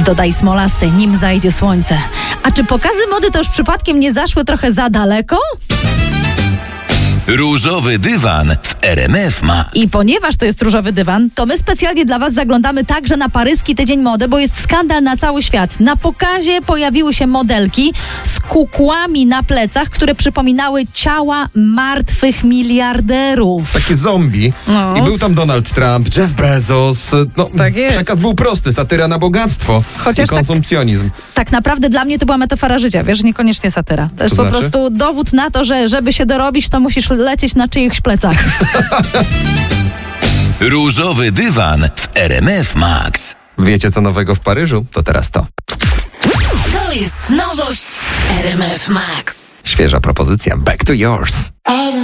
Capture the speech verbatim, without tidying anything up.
Dodaj smolasty, nim zajdzie słońce. A czy pokazy mody to już przypadkiem nie zaszły trochę za daleko? Różowy dywan w R M F Max. I ponieważ to jest różowy dywan, to my specjalnie dla was zaglądamy także na paryski tydzień mody, bo jest skandal na cały świat. Na pokazie pojawiły się modelki z kukłami na plecach, które przypominały ciała martwych miliarderów. Takie zombie. No. I był tam Donald Trump, Jeff Bezos. No, Tak jest. Przekaz był prosty, satyra na bogactwo Chociaż i konsumpcjonizm. Tak, tak naprawdę dla mnie to była metafora życia, wiesz, niekoniecznie satyra. To jest To po znaczy? prostu dowód na to, że żeby się dorobić, to musisz lecieć na czyichś plecach. Różowy dywan w R M F Max. Wiecie co nowego w Paryżu? To teraz to. To jest nowość R M F Max. Świeża propozycja Back to Yours.